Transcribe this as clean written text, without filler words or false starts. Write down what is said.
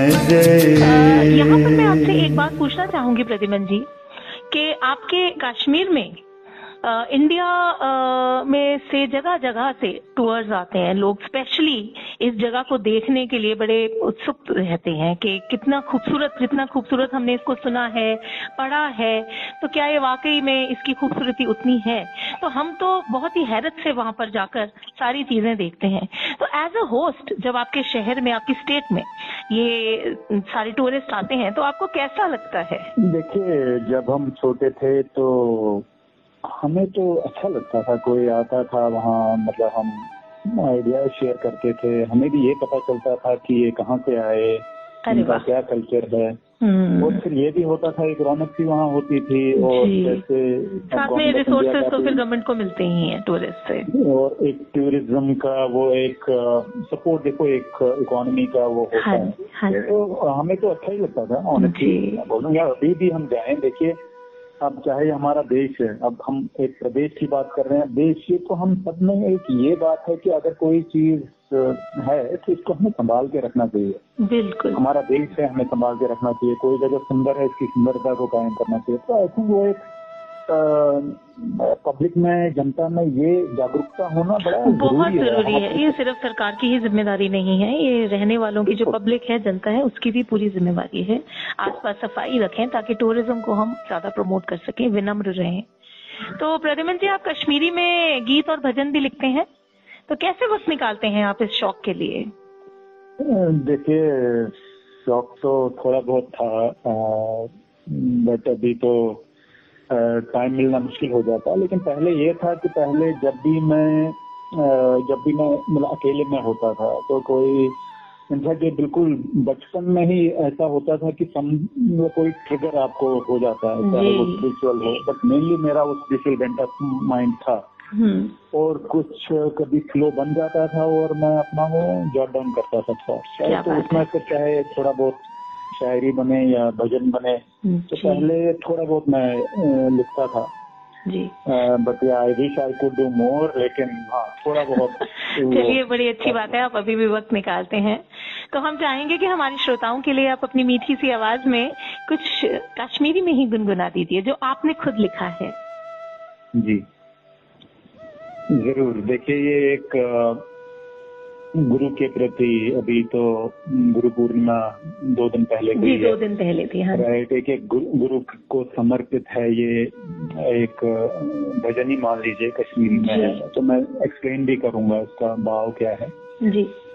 यहाँ पर मैं आपसे एक बात पूछना चाहूंगी प्रद्युमन जी कि आपके कश्मीर में इंडिया में से जगह जगह से टूर्स आते हैं लोग, स्पेशली इस जगह को देखने के लिए बड़े उत्सुक रहते हैं कि जितना खूबसूरत हमने इसको सुना है, पढ़ा है, तो क्या ये वाकई में इसकी खूबसूरती उतनी है? तो हम तो बहुत ही हैरत से वहां पर जाकर सारी चीजें देखते हैं। तो एज अ होस्ट, जब आपके शहर में, आपकी स्टेट में ये सारे टूरिस्ट आते हैं तो आपको कैसा लगता है? देखिए, जब हम छोटे थे तो हमें तो अच्छा लगता था, कोई आता था वहाँ, मतलब हम आइडिया शेयर करते थे, हमें भी ये पता चलता था कि ये कहाँ से आए, इनका क्या कल्चर है। और फिर ये भी होता था, एक रौनक सी वहाँ होती थी। और जैसे साथ में रिसोर्सेज तो फिर गवर्नमेंट को मिलते ही हैं टूरिस्ट से, और एक टूरिज्म का वो एक सपोर्ट, देखो एक इकोनॉमी का वो होता है। तो हमें तो अच्छा ही लगता था ऑनेस्टली बोलूँगा। अभी भी हम जाएं, देखिए अब चाहे हमारा देश है, अब हम एक प्रदेश की बात कर रहे हैं, देश ये तो हम सब में एक ये बात है कि अगर कोई चीज है तो इसको हमें संभाल के रखना चाहिए। बिल्कुल, हमारा देश है, हमें संभाल के रखना चाहिए। कोई जगह सुंदर है, इसकी सुंदरता को कायम करना चाहिए। तो आई थिंक वो एक पब्लिक में, जनता में ये जागरूकता होना बहुत जरूरी है। ये सिर्फ सरकार की ही जिम्मेदारी नहीं है, ये रहने वालों की, जो पब्लिक है, जनता है, उसकी भी पूरी जिम्मेदारी है। आसपास सफाई रखें ताकि टूरिज्म को हम ज्यादा प्रमोट कर सकें, विनम्र रहें। तो प्रद्युमन जी, आप कश्मीरी में गीत और भजन भी लिखते हैं, तो कैसे वक्त निकालते हैं आप इस शौक के लिए? देखिए, शौक तो थोड़ा बहुत था, बट अभी तो टाइम मिलना मुश्किल हो जाता है। लेकिन पहले ये था कि पहले जब भी मैं मतलब अकेले में होता था तो कोई, इनफैक्ट ये बिल्कुल बचपन में ही ऐसा होता था कि कोई ट्रिगर आपको हो जाता है, चाहे वो स्पिरिचुअल हो, बट मेनली मेरा वो स्पिरिचुअल बेंट ऑफ माइंड था। और कुछ कभी फ्लो बन जाता था और मैं अपना वो जॉट डाउन करता था थॉट्स, तो उसमें फिर चाहे थोड़ा बहुत शायरी बने या भजन बने, तो पहले थोड़ा बहुत मैं लिखता था जी। But I wish I could do more, लेकिन हाँ थोड़ा बहुत। चलिए, बड़ी अच्छी बात है, आप अभी भी वक्त निकालते हैं। तो हम चाहेंगे कि हमारे श्रोताओं के लिए आप अपनी मीठी सी आवाज में कुछ कश्मीरी में ही गुनगुना दीजिए जो आपने खुद लिखा है। जी जरूर। देखिए, ये एक गुरु के प्रति, अभी तो गुरु पूर्णिमा 2 दिन पहले जी, 2 दिन पहले थी, हाँ राइट। एक गुरु को समर्पित है ये एक भजन ही मान लीजिए, कश्मीरी में है, तो मैं एक्सप्लेन भी करूंगा इसका भाव क्या है। जी।